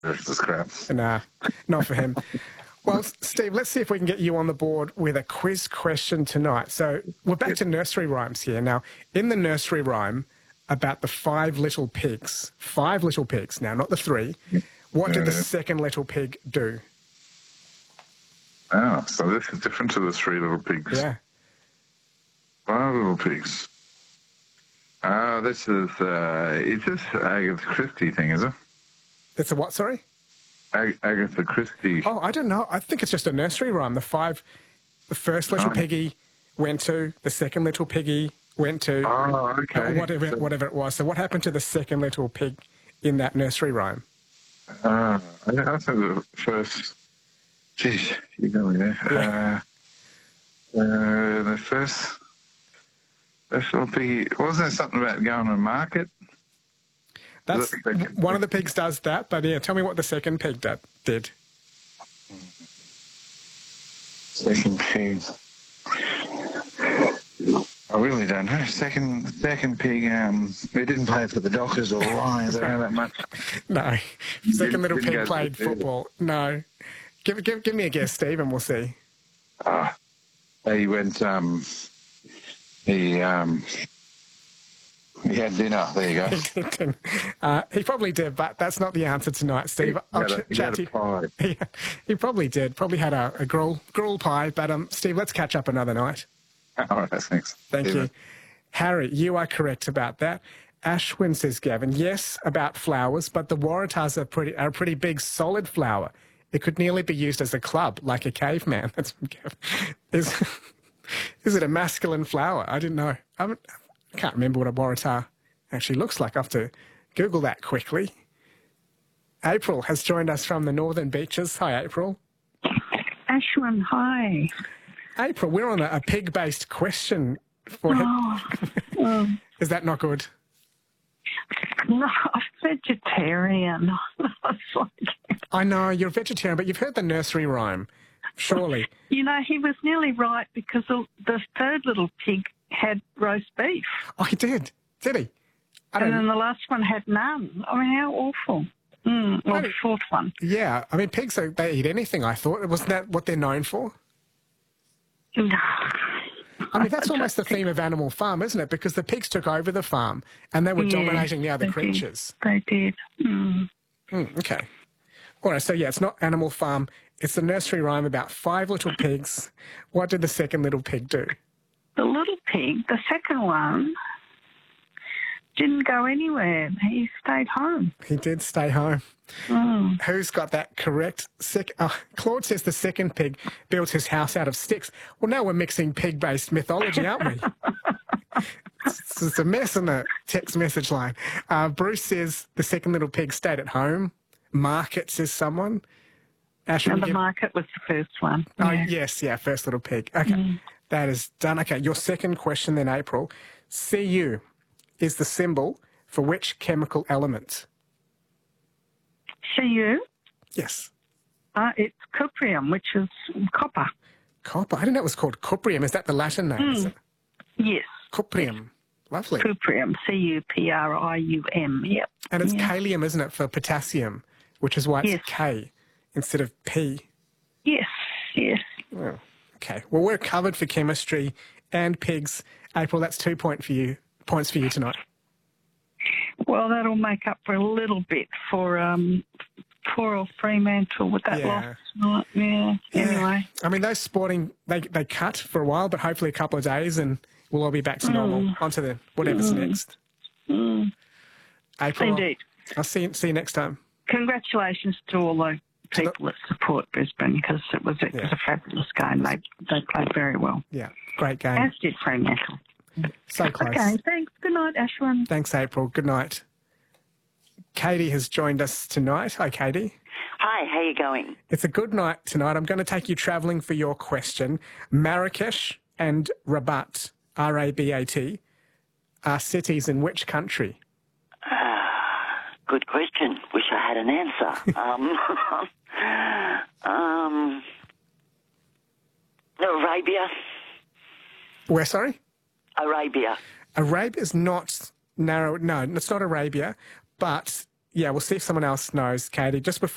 This crap. Nah, not for him. Well, Steve, let's see if we can get you on the board with a quiz question tonight. So we're back to nursery rhymes here. Now, in the nursery rhyme about the 5 little pigs, now, not the 3, what did the second little pig do? Oh, so this is different to the 3 little pigs. Yeah. 5 little pigs. This is this Agatha Christie thing, is it? It's a what, sorry? Agatha Christie. Oh, I don't know. I think it's just a nursery rhyme. The first little piggy went to, the second little piggy went to. Oh, okay. Whatever it was. So what happened to the second little pig in that nursery rhyme? I think the first... Geez, you got me there. Yeah. The first little piggy... Wasn't there something about going to market? That's one of the pigs does that, but yeah, tell me what the second pig did. Second pig. I really don't know. Second pig. We didn't play for the Dockers or Lions. I don't know that much. No, second little pig played football. No, give me a guess, Steve, and we'll see. He went. He had dinner. There you go. He probably did, but that's not the answer tonight, Steve. I'll chat to you. He probably did. Probably had a gruel pie. But Steve, let's catch up another night. All right, thanks. Thank you. Harry, you are correct about that. Ashwin says, Gavin, yes, about flowers, but the Waratahs are a pretty big, solid flower. It could nearly be used as a club, like a caveman. That's from Gavin. Is it a masculine flower? I didn't know. I can't remember what a Waratah actually looks like. I have to Google that quickly. April has joined us from the Northern Beaches. Hi, April. Ashwin, hi. April, we're on a pig-based question for him. Is that not good? No, I'm vegetarian. I know, you're a vegetarian, but you've heard the nursery rhyme, surely. You know, he was nearly right because the third little pig had roast beef. Oh, he did? Did he? And then the last one had none. I mean, how awful. Or the fourth one. Yeah. I mean, pigs, they eat anything, I thought. Wasn't that what they're known for? No. I mean, that's almost the theme of Animal Farm, isn't it? Because the pigs took over the farm and they were dominating the other creatures. They did. Okay. All right, so yeah, it's not Animal Farm. It's a nursery rhyme about 5 little pigs. What did the second little pig do? The little pig, the second one, didn't go anywhere. He stayed home. He did stay home. Who's got that correct? Claude says the second pig built his house out of sticks. Well, now we're mixing pig-based mythology, aren't we? It's a mess in the text message line. Bruce says the second little pig stayed at home. Market says someone. And the market was the first one. Oh, yes, first little pig. Okay, that is done. Okay, your second question then, April. Cu is the symbol for which chemical element? Cu? Yes. It's cuprium, which is copper. Copper? I didn't know it was called cuprium. Is that the Latin name? Is it? Yes. Cuprium. Lovely. Cuprium, Cuprium, yep. And it's kalium, isn't it, for potassium, which is why it's K instead of P. Yes, yes. Oh, okay. Well, we're covered for chemistry and pigs. April, that's 2 points for you tonight. Well, that'll make up for a little bit for poor old Fremantle with that loss tonight. Yeah. Anyway. I mean, those sporting, they cut for a while, but hopefully a couple of days and we'll all be back to normal. On to whatever's next. April, Indeed. I'll see you next time. Congratulations to all the people that support Brisbane because it was a fabulous game. They played very well. Yeah, great game. As did Fremantle. So close. Okay, thanks. Good night, Ashwin. Thanks, April. Good night. Katie has joined us tonight. Hi, Katie. Hi, how you going? It's a good night tonight. I'm going to take you travelling for your question. Marrakesh and Rabat, R-A-B-A-T, are cities in which country? Good question. Wish I had an answer. Arabia. Where, sorry? Arabia. Arabia's not narrow. No, it's not Arabia. But, yeah, we'll see if someone else knows, Katie. Just before